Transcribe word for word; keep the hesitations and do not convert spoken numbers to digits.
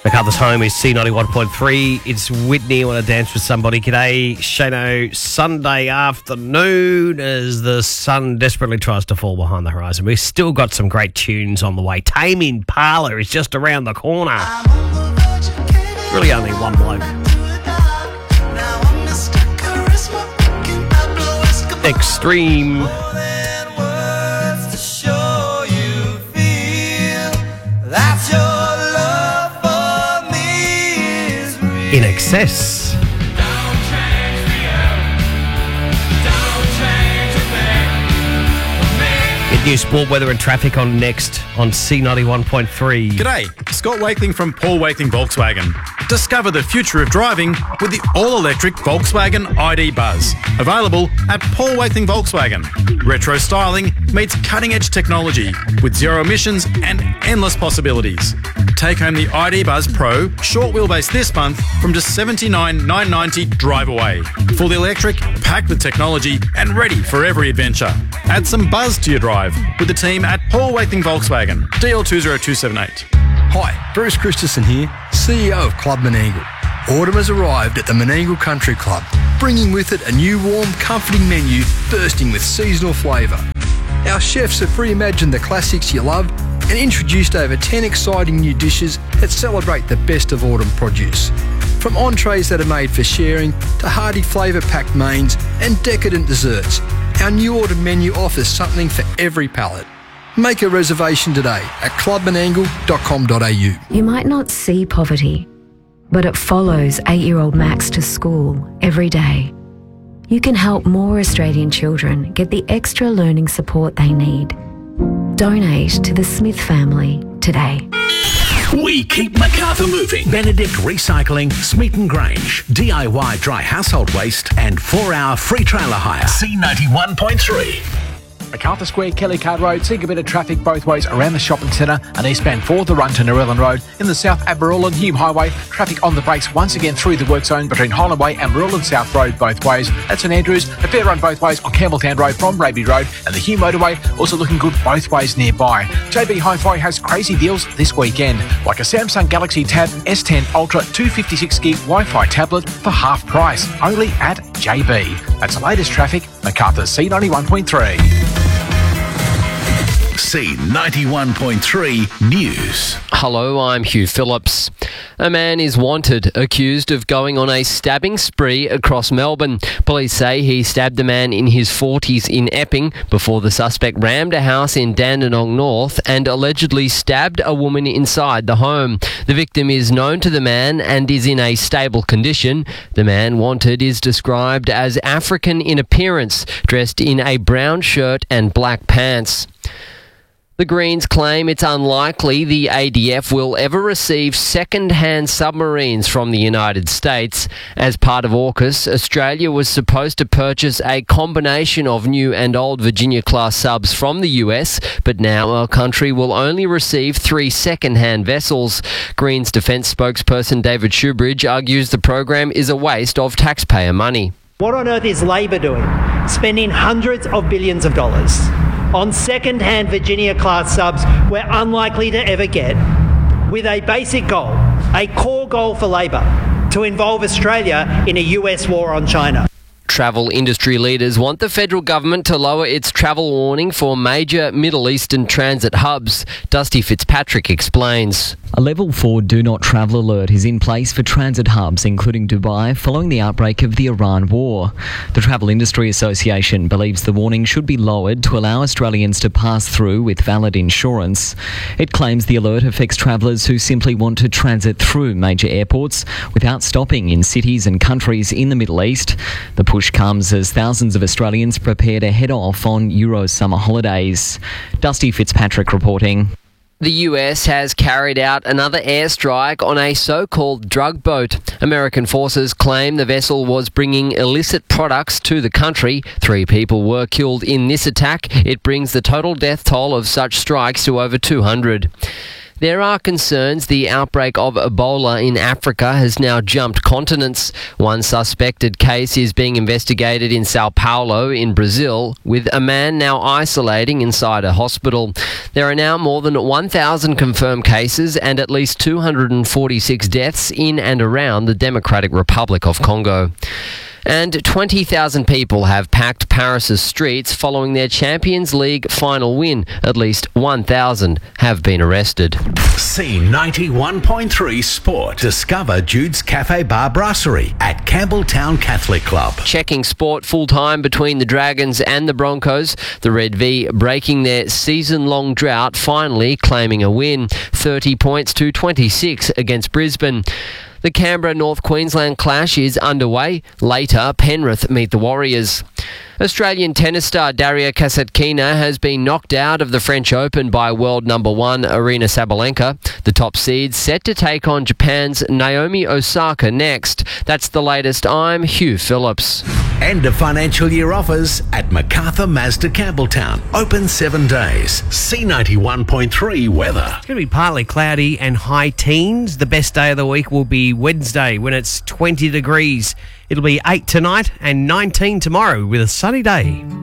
MacArthur's home is C ninety-one point three. It's Whitney. I want to dance with somebody. G'day, Shano. Sunday afternoon as the sun desperately tries to fall behind the horizon. We've still got some great tunes on the way. Tame Impala is just around the corner. Really only one bloke. Extreme. In Excess. Get new sport weather and traffic on next on C ninety-one point three. G'day, Scott Wakeling from Paul Wakeling Volkswagen. Discover the future of driving with the all-electric Volkswagen I D Buzz. Available at Paul Wakeling Volkswagen. Retro styling meets cutting-edge technology with zero emissions and endless possibilities. Take home the I D Buzz Pro short wheelbase this month from just seventy-nine thousand nine hundred ninety dollars drive away. Fully electric, packed with technology and ready for every adventure. Add some buzz to your drive with the team at Paul Wakeling Volkswagen. D L two zero two seven eight. Hi, Bruce Christensen here, C E O of Club Menangle. Autumn has arrived at the Menangle Country Club, bringing with it a new warm, comforting menu bursting with seasonal flavour. Our chefs have reimagined the classics you love and introduced over ten exciting new dishes that celebrate the best of autumn produce. From entrees that are made for sharing to hearty flavour-packed mains and decadent desserts, our new autumn menu offers something for every palate. Make a reservation today at club menangle dot com dot a u. You might not see poverty, but it follows eight-year-old Max to school every day. You can help more Australian children get the extra learning support they need. Donate to the Smith family today. We keep MacArthur moving. Benedict Recycling, Smeaton Grange, D I Y dry household waste and four-hour free trailer hire. C ninety-one point three. MacArthur Square, Kelly Card Road, seeing a bit of traffic both ways around the shopping centre and eastbound for the run to Narellan Road. In the south at Baroolan Hume Highway, traffic on the brakes once again through the work zone between Holland Way and Baroolan South Road both ways. At St Andrews, a fair run both ways on Campbelltown Road from Raby Road, and the Hume Motorway also looking good both ways nearby. J B Hi-Fi has crazy deals this weekend, like a Samsung Galaxy Tab S ten Ultra two hundred fifty-six gig Wi-Fi tablet for half price, only at J B. That's the latest traffic, MacArthur C ninety-one point three. C ninety-one point three News. Hello, I'm Hugh Phillips. A man is wanted, accused of going on a stabbing spree across Melbourne. Police say he stabbed a man in his forties in Epping before the suspect rammed a house in Dandenong North and allegedly stabbed a woman inside the home. The victim is known to the man and is in a stable condition. The man wanted is described as African in appearance, dressed in a brown shirt and black pants. The Greens claim it's unlikely the A D F will ever receive second-hand submarines from the United States. As part of AUKUS, Australia was supposed to purchase a combination of new and old Virginia-class subs from the U S, but now our country will only receive three second-hand vessels. Greens defence spokesperson David Shoebridge argues the program is a waste of taxpayer money. What on earth is Labor doing? Spending hundreds of billions of dollars on second-hand Virginia-class subs we're unlikely to ever get, with a basic goal, a core goal for Labor, to involve Australia in a U S war on China. Travel industry leaders want the federal government to lower its travel warning for major Middle Eastern transit hubs. Dusty Fitzpatrick explains. A level four do not travel alert is in place for transit hubs, including Dubai, following the outbreak of the Iran war. The Travel Industry Association believes the warning should be lowered to allow Australians to pass through with valid insurance. It claims the alert affects travellers who simply want to transit through major airports without stopping in cities and countries in the Middle East. The push comes as thousands of Australians prepare to head off on Euro summer holidays. Dusty Fitzpatrick reporting. The U S has carried out another airstrike on a so-called drug boat. American forces claim the vessel was bringing illicit products to the country. Three people were killed in this attack. It brings the total death toll of such strikes to over two hundred. There are concerns the outbreak of Ebola in Africa has now jumped continents. One suspected case is being investigated in Sao Paulo in Brazil, with a man now isolating inside a hospital. There are now more than one thousand confirmed cases and at least two hundred forty-six deaths in and around the Democratic Republic of Congo. And twenty thousand people have packed Paris's streets following their Champions League final win. At least one thousand have been arrested. C ninety-one point three Sport. Discover Jude's Cafe Bar Brasserie at Campbelltown Catholic Club. Checking sport full-time between the Dragons and the Broncos. The Red V breaking their season-long drought, finally claiming a win. thirty points to twenty-six against Brisbane. The Canberra-North Queensland clash is underway. Later, Penrith meet the Warriors. Australian tennis star Daria Kasatkina has been knocked out of the French Open by world number one Aryna Sabalenka. The top seed set to take on Japan's Naomi Osaka next. That's the latest. I'm Hugh Phillips. End of financial year offers at MacArthur Mazda Campbelltown. Open seven days. C ninety-one point three weather. It's going to be partly cloudy and high teens. The best day of the week will be Wednesday when it's twenty degrees. It'll be eight tonight and nineteen tomorrow with a sunny day.